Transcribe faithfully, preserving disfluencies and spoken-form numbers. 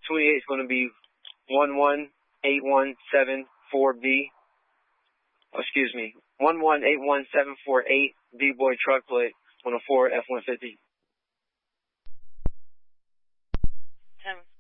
twenty-eight is going to be one one eight one seven four B. Oh, excuse me, one one eight one seven four eight, B-Boy truck plate, one oh four F one fifty. ten.